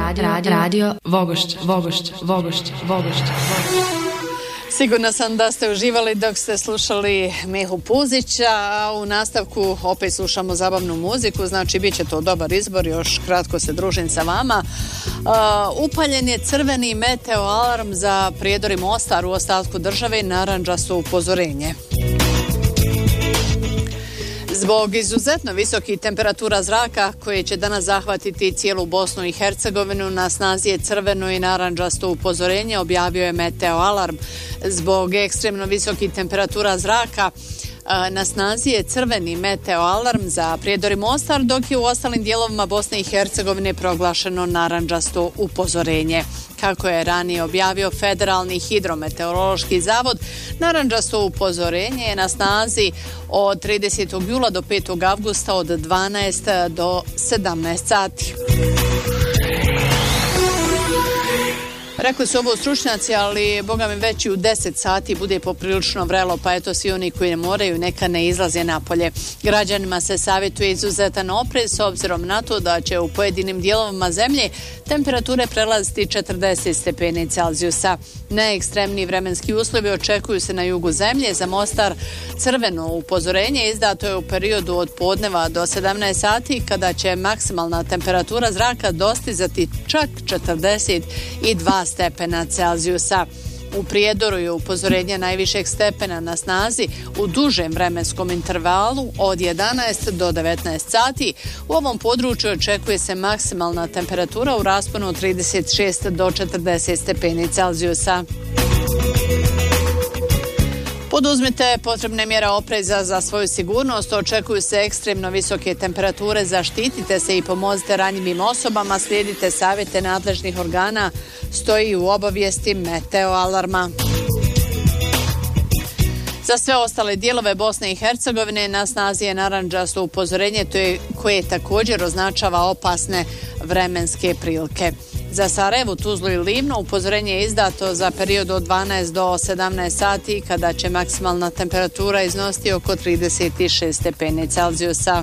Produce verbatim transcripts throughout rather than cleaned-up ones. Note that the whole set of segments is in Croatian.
radio, radio, radio Vogošća, Vogošća, Vogošća, Vogošća. Sigurna sam da ste uživali dok ste slušali Mihu Puzića, a u nastavku opet slušamo zabavnu muziku, znači bit će to dobar izbor, još kratko se družim sa vama. Uh, upaljen je crveni meteo alarm za Prijedor i Mostar, u ostatku države narandžasto upozorenje. Zbog izuzetno visokih temperatura zraka koje će danas zahvatiti cijelu Bosnu i Hercegovinu, na snazi je crveno i narandžasto upozorenje, objavio je meteo alarm. Zbog ekstremno visokih temperatura zraka na snazi je crveni meteo alarm za Prijedor i Mostar, dok je u ostalim dijelovima Bosne i Hercegovine proglašeno narandžasto upozorenje. Kako je ranije objavio Federalni hidrometeorološki zavod, narandžasto upozorenje je na snazi od tridesetog jula do petog avgusta od dvanaest do sedamnaest sati. Rekli su ovo stručnjaci, ali boga mi već i u deset sati bude poprilično vrelo, pa eto svi oni koji ne moraju neka ne izlaze napolje. Građanima se savjetuje izuzetan oprez s obzirom na to da će u pojedinim dijelovima zemlje temperature prelaziti četrdeset stepeni Celzijusa. Najekstremniji vremenski uslovi očekuju se na jugu zemlje. Za Mostar crveno upozorenje izdato je u periodu od podneva do sedamnaest sati, kada će maksimalna temperatura zraka dostizati čak četrdeset dva stepena Celzijusa. U Prijedoru je upozorenje najvišeg stepena na snazi u dužem vremenskom intervalu od jedanaest do devetnaest sati. U ovom području očekuje se maksimalna temperatura u rasponu od trideset šest do četrdeset stepeni Celzijusa. Poduzmite potrebne mjere opreza za svoju sigurnost, očekuju se ekstremno visoke temperature, zaštitite se i pomozite ranjivim osobama, slijedite savjete nadležnih organa, stoji u obavijesti meteo alarma. Za sve ostale dijelove Bosne i Hercegovine na snazi je narandžasto upozorenje koje također označava opasne vremenske prilike. Za Sarajevo, Tuzlu i Livno upozorenje je izdato za period od dvanaest do sedamnaest sati, kada će maksimalna temperatura iznositi oko trideset šest stepeni Celzijusa.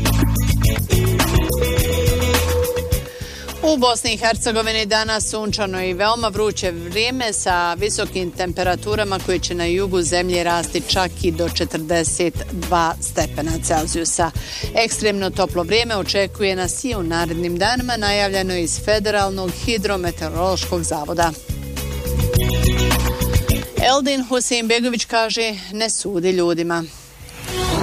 U Bosni i Hercegovini danas sunčano i veoma vruće vrijeme sa visokim temperaturama koje će na jugu zemlje rasti čak i do četrdeset dva stepena Celzijusa. Ekstremno toplo vrijeme očekuje nas i u narednim danima, najavljeno iz Federalnog hidrometeorološkog zavoda. Eldin Huseinbegović kaže: ne sudi ljudima.